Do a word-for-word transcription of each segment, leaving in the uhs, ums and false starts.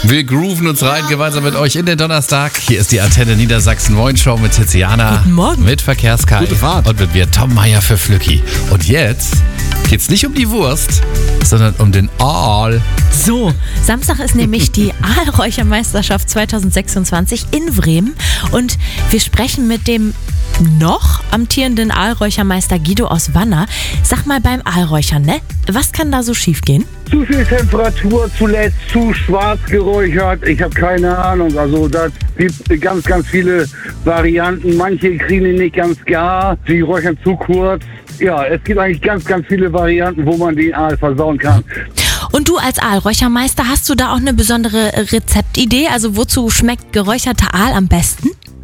Wir grooven uns rein gemeinsam mit euch in den Donnerstag. Hier ist die Antenne Niedersachsen Moin Show mit Tiziana. Guten Morgen. Mit Verkehrskai. Gute Fahrt. Und mit mir Tom Meier für Flücki. Und jetzt geht's nicht um die Wurst, sondern um den Aal. So, Samstag ist nämlich die Aalräuchermeisterschaft zwanzig sechsundzwanzig in Bremen. Und wir sprechen mit dem noch amtierenden Aalräuchermeister Guido aus Wanner. Sag mal beim Aalräuchern, ne? Was kann da so schief gehen? Zu viel Temperatur, zuletzt zu schwarz geräuchert. Ich habe keine Ahnung. Also da gibt ganz, ganz viele Varianten. Manche kriegen ihn nicht ganz gar. Sie räuchern zu kurz. Ja, es gibt eigentlich ganz, ganz viele Varianten, wo man den Aal versauen kann. Und du als Aalräuchermeister, hast du da auch eine besondere Rezeptidee? Also wozu schmeckt geräucherter Aal am besten?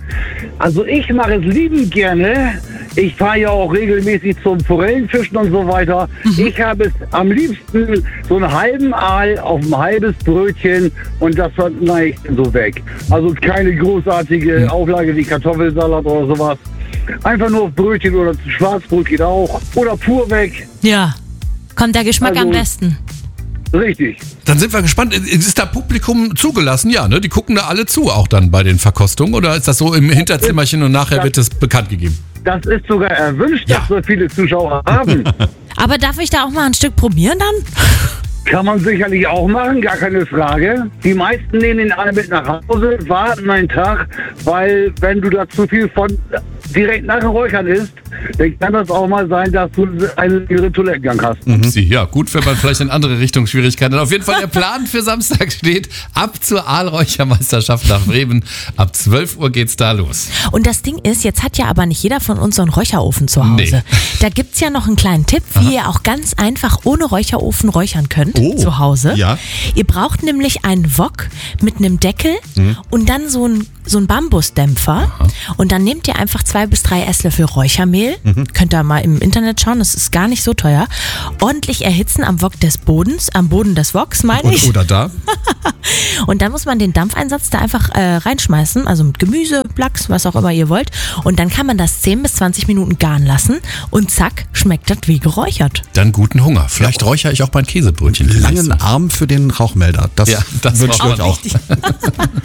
Also ich mache es liebend gerne. Ich fahre ja auch regelmäßig zum Forellenfischen und so weiter. Mhm. Ich habe es am liebsten so einen halben Aal auf ein halbes Brötchen und das neige ich so weg. Also keine großartige mhm. Auflage wie Kartoffelsalat oder sowas. Einfach nur auf Brötchen oder Schwarzbrot geht auch. Oder pur weg. Ja, kommt der Geschmack Also, am besten. Richtig. Dann sind wir gespannt. Ist da Publikum zugelassen? Ja, ne? Die gucken da alle zu, auch dann bei den Verkostungen? Oder ist das so im Hinterzimmerchen und nachher wird es bekannt gegeben? Das ist sogar erwünscht, Ja. dass so viele Zuschauer haben. Aber darf ich da auch mal ein Stück probieren dann? Kann man sicherlich auch machen, gar keine Frage. Die meisten nehmen den Aal mit nach Hause, warten einen Tag, weil wenn du da zu viel von direkt nach dem Räuchern isst, dann kann das auch mal sein, dass du einen längeren Toilettengang hast. Sie, ja, gut, wenn man vielleicht in andere Richtung Schwierigkeiten hat. Auf jeden Fall der Plan für Samstag steht, ab zur Aalräuchermeisterschaft nach Bremen. Ab zwölf Uhr geht's da los. Und das Ding ist, jetzt hat ja aber nicht jeder von uns so einen Räucherofen zu Hause. Nee. Da gibt's ja noch einen kleinen Tipp, wie ihr auch ganz einfach ohne Räucherofen räuchern könnt Oh, zu Hause. ja. Ihr braucht nämlich einen Wok mit einem Deckel Mhm. und dann so ein so ein Bambusdämpfer. Und dann nehmt ihr einfach zwei bis drei Esslöffel Räuchermehl. Mhm. Könnt ihr mal im Internet schauen, das ist gar nicht so teuer. Ordentlich erhitzen am Wok des Bodens, am Boden des Woks, meine ich. Und, oder da. Und dann muss man den Dampfeinsatz da einfach äh, reinschmeißen, also mit Gemüse, Lachs, was auch immer ihr wollt. Und dann kann man das zehn bis zwanzig Minuten garen lassen und zack, schmeckt das wie geräuchert. Dann guten Hunger. Vielleicht räuchere ich auch mein Käsebrötchen. Langen Arm für den Rauchmelder. Das, Ja, das wünsche ich braucht euch man auch. Richtig.